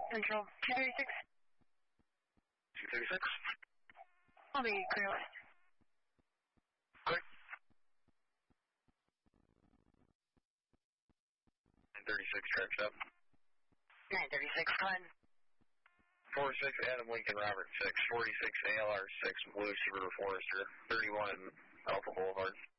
Central 236. 236? I'll be clear list. Quick. 936 tracks up. 936, run. 46 Adam Lincoln Robert 6, 46 ALR 6 Blue Subaru Forester, 31 Alpha Boulevard.